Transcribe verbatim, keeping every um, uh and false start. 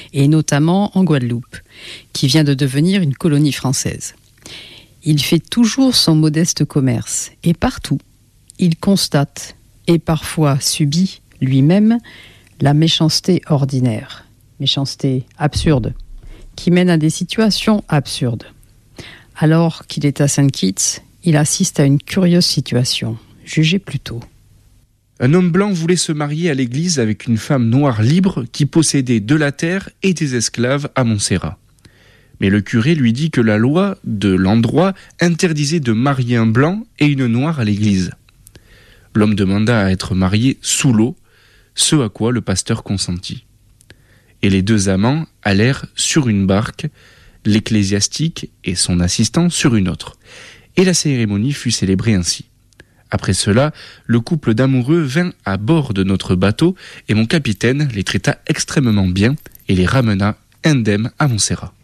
et notamment en Guadeloupe, qui vient de devenir une colonie française. Il fait toujours son modeste commerce, et partout, il constate, et parfois subit lui-même, la méchanceté ordinaire, méchanceté absurde, qui mène à des situations absurdes. Alors qu'il est à Saint Kitts, il assiste à une curieuse situation. Jugez plutôt. Un homme blanc voulait se marier à l'église avec une femme noire libre qui possédait de la terre et des esclaves à Montserrat. Mais le curé lui dit que la loi de l'endroit interdisait de marier un blanc et une noire à l'église. L'homme demanda à être marié sous l'eau, ce à quoi le pasteur consentit. Et les deux amants allèrent sur une barque, l'ecclésiastique et son assistant sur une autre. Et la cérémonie fut célébrée ainsi. Après cela, le couple d'amoureux vint à bord de notre bateau et mon capitaine les traita extrêmement bien et les ramena indemnes à Montserrat.